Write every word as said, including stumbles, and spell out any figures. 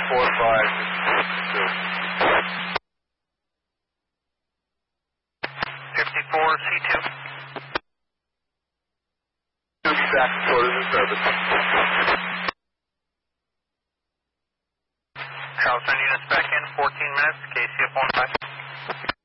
four five two. fifty-four C two. Two back to quarters in service. Charles, send units back in, fourteen minutes, K C F one five.